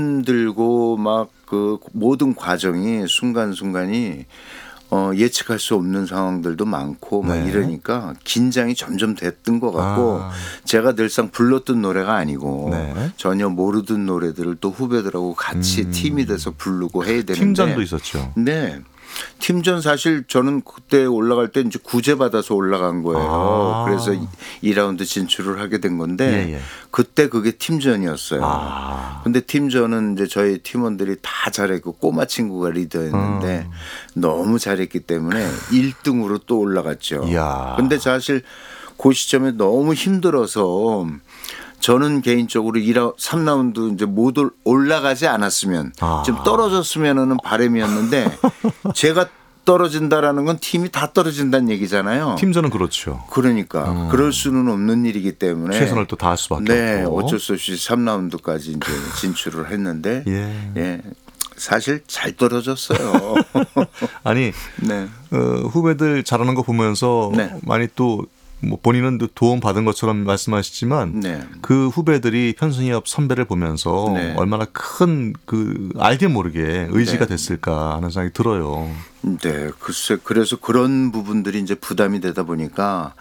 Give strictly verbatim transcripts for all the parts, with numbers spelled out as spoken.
힘들고 막 그 모든 과정이 순간순간이 어, 예측할 수 없는 상황들도 많고 막 네. 이러니까 긴장이 점점 됐던 것 같고 아. 제가 늘상 불렀던 노래가 아니고 네. 전혀 모르던 노래들을 또 후배들하고 같이 음. 팀이 돼서 부르고 해야 되는데 팀전도 있었죠. 네. 팀전 사실 저는 그때 올라갈 때 이제 구제 받아서 올라간 거예요. 아. 그래서 이 라운드 진출을 하게 된 건데 예, 예. 그때 그게 팀전이었어요. 아. 근데 팀전은 이제 저희 팀원들이 다 잘했고 꼬마 친구가 리더였는데 음. 너무 잘했기 때문에 일 등으로 또 올라갔죠. 이야. 근데 사실 그 시점에 너무 힘들어서 저는 개인적으로 삼 라운드 이제 못 올라가지 않았으면 아. 좀 떨어졌으면은 바람이었는데 제가 떨어진다라는 건 팀이 다 떨어진다는 얘기잖아요. 팀전은 그렇죠. 그러니까 음. 그럴 수는 없는 일이기 때문에 최선을 또 다할 수밖에 네, 없고. 어쩔 수 없이 삼 라운드까지 이제 진출을 했는데 예. 예. 사실 잘 떨어졌어요. 아니 네. 어, 후배들 잘하는 거 보면서 네. 많이 또 뭐 본인은 도움 받은 것처럼 말씀하시지만 네. 그 후배들이 편승엽 선배를 보면서 네. 얼마나 큰 그 알게 모르게 의지가 네. 됐을까 하는 생각이 들어요. 네, 글쎄 그래서 그런 부분들이 이제 부담이 되다 보니까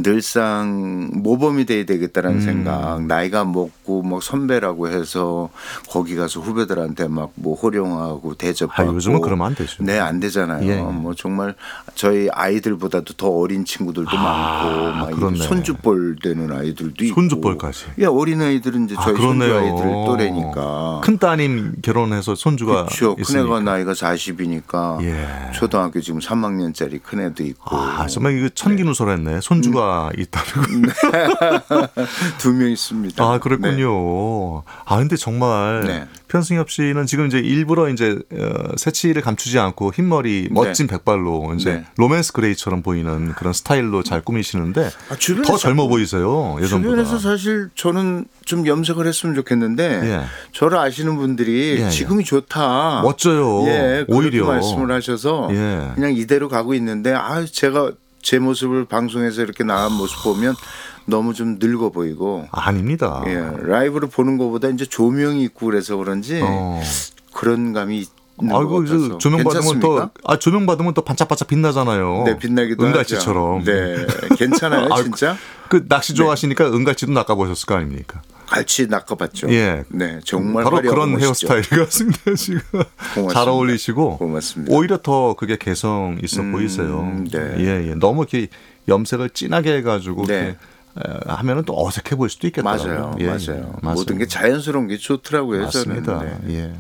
늘상 모범이 돼야 되겠다라는 음. 생각. 나이가 먹고 뭐 선배라고 해서 거기 가서 후배들한테 막 뭐 호령하고 대접하고. 아, 요즘은 그러면 안 되죠. 네, 안 되잖아요. 예. 뭐 정말 저희 아이들보다도 더 어린 친구들도 아, 많고, 막 그렇네. 손주뻘 되는 아이들도 있고. 손주뻘까지. 예, 어린 아이들은 이제 아, 저희 손주 그렇네요. 아이들 또래니까. 큰 따님 결혼해서 손주가 그렇죠. 있으니까. 큰애가 나이가 사십이니까 예. 초등학교 지금 삼 학년짜리 큰애도 있고. 아, 정말 이거 천기누설했네. 손주가 음. 있다는 거. 두 명 있습니다. 아, 그랬군요. 네. 아, 근데 정말 네. 편승엽 씨는 지금 이제 일부러 이제 어, 새치를 감추지 않고 흰머리 멋진 네. 백발로 이제 네. 로맨스 그레이처럼 보이는 그런 스타일로 잘 꾸미시는데 아, 주변에서 더 젊어 보이세요. 예전보다. 주변에서 사실 저는 좀 염색을 했으면 좋겠는데 예. 저를 아시는 분들이 예, 예. 지금이 좋다. 멋져요. 예, 오히려 말씀을 하셔서 예. 그냥 이대로 가고 있는데 아 제가 제 모습을 방송에서 이렇게 나간 모습 보면 너무 좀 늙어 보이고. 아닙니다. 예, 라이브로 보는 것보다 이제 조명이 있고 그래서 그런지 어. 그런 감이 있는 아이고, 것 같아서. 조명 받으면 괜찮습니까? 더, 아, 조명 받으면 더 반짝반짝 빛나잖아요. 네, 빛나기도 은갈치처럼. 하죠. 네, 괜찮아요, 아, 진짜. 그 낚시 좋아하시니까 은갈치도 낚아보셨을 거 아닙니까? 갈치 낚아봤죠. 예. 네, 정말 바로 화려하고 그런 멋있죠. 헤어스타일 같습니다, 지금. 고맙습니다. 잘 어울리시고. 고맙습니다. 오히려 더 그게 개성 있어 음, 보이세요. 네. 예, 예. 너무 이렇게 염색을 진하게 해가지고 네. 이렇게 하면은 또 어색해 보일 수도 있겠더라고요. 맞아요, 예, 맞아요. 예. 모든 게 자연스러운 게 좋더라고요. 맞습니다. 저는. 네. 예.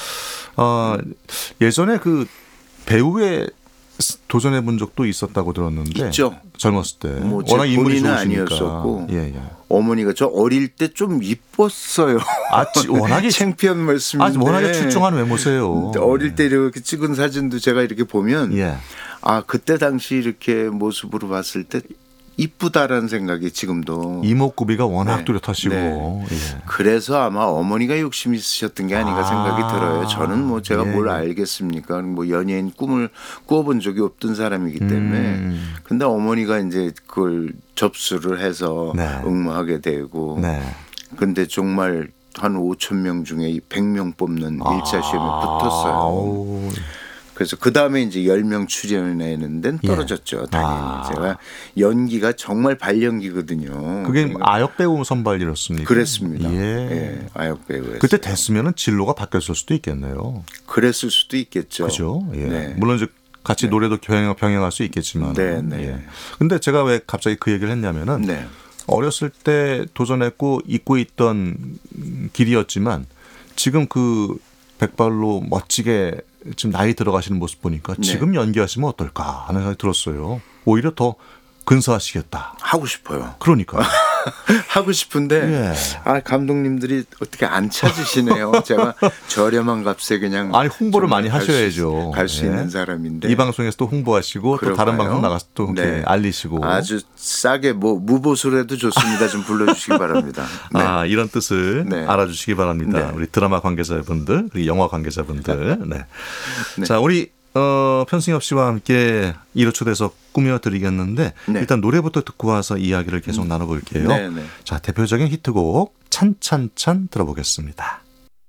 어, 예전에 그 배우에 도전해 본 적도 있었다고 들었는데 있죠. 젊었을 때 뭐 제 워낙 인물이 본인은 좋으시니까. 아니었었고 예, 예. 어머니가 저 어릴 때 좀 이뻤어요. 아, 지- 워낙에 창피한 말씀인데. 아, 워낙에 출중한 외모세요. 어릴 때 이렇게 찍은 사진도 제가 이렇게 보면 예. 아 그때 당시 이렇게 모습으로 봤을 때 이쁘다라는 생각이 지금도. 이목구비가 워낙 네. 뚜렷하시고. 네. 예. 그래서 아마 어머니가 욕심이 있으셨던 게 아닌가 아, 생각이 들어요. 저는 뭐 제가 예, 뭘 예. 알겠습니까? 뭐 연예인 꿈을 꾸어본 적이 없던 사람이기 때문에. 음. 근데 어머니가 이제 그걸 접수를 해서 네. 응모하게 되고. 네. 근데 정말 한 오천 명 중에 백 명 뽑는 일차 시험에 붙었어요. 아우. 그래서 그 다음에 이제 열 명 출연하는 데는 예. 떨어졌죠. 당연히. 아. 제가 연기가 정말 발연기거든요. 그게 그러니까 아역 배우 선발이었습니까? 그랬습니다. 예. 예, 아역 배우에서. 그때 됐으면은 진로가 바뀌었을 수도 있겠네요. 그랬을 수도 있겠죠. 그죠? 예. 네. 물론 이제 같이 노래도 병행, 병행할 수 있겠지만. 네, 네. 예. 근데 제가 왜 갑자기 그 얘기를 했냐면은 네. 어렸을 때 도전했고 잊고 있던 길이었지만 지금 그 백발로 멋지게 지금 나이 들어가시는 모습 보니까 네. 지금 연기하시면 어떨까 하는 생각이 들었어요. 오히려 더 근사하시겠다. 하고 싶어요. 그러니까. 하고 싶은데 예. 아 감독님들이 어떻게 안 찾으시네요. 제가 저렴한 값에 그냥 아니 홍보를 많이 갈 수- 하셔야죠. 갈 수 예. 있는 사람인데 이 방송에서 또 홍보하시고 또 다른 그런가요? 방송 나가서 또 이렇게 네. 알리시고. 아주 싸게 뭐 무보수라도 좋습니다. 좀 불러주시기 바랍니다. 네. 아, 이런 뜻을 네. 알아주시기 바랍니다. 네. 우리 드라마 관계자분들, 그리고 영화 관계자분들. 네. 네. 자, 우리 어, 편승엽 씨와 함께 일 호 초대석 꾸며드리겠는데 네. 일단 노래부터 듣고 와서 이야기를 계속 나눠볼게요. 네, 네. 자, 대표적인 히트곡 찬찬찬 들어보겠습니다.